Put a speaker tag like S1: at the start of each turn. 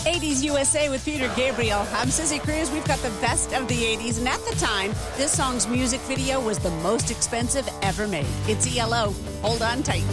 S1: 80s USA with Peter Gabriel. I'm Sissy Cruz. We've got the best of the 80s. And at the time, this song's music video was the most expensive ever made. It's ELO. Hold on tight.